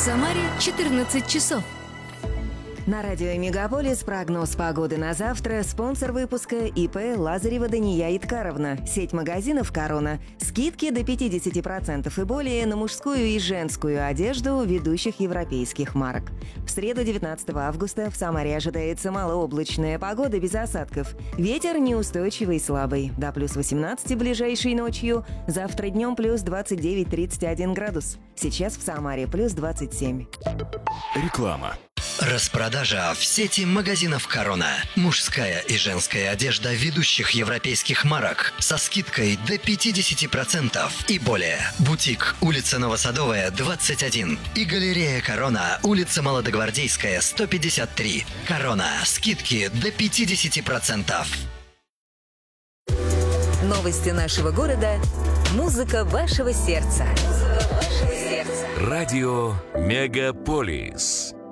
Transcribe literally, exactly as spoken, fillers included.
Самаре четырнадцать часов. На радио «Мегаполис» прогноз погоды на завтра. Спонсор выпуска ИП Лазарева Дания Иткаровна. Сеть магазинов «Корона». Скидки до пятьдесят процентов и более на мужскую и женскую одежду ведущих европейских марок. В среду девятнадцатого августа в Самаре ожидается малооблачная погода без осадков. Ветер неустойчивый и слабый. До плюс восемнадцати ближайшей ночью. Завтра днем плюс двадцать девять - тридцать один градус. Сейчас в Самаре плюс двадцать семь. Реклама. Распродажа в сети магазинов «Корона». Мужская и женская одежда ведущих европейских марок со скидкой до пятьдесят процентов и более. Бутик, улица Новосадовая, двадцать один. И галерея «Корона», улица Молодогвардейская, сто пятьдесят три. «Корона». Скидки до пятьдесят процентов. Новости нашего города. Музыка вашего сердца. Радио «Мегаполис».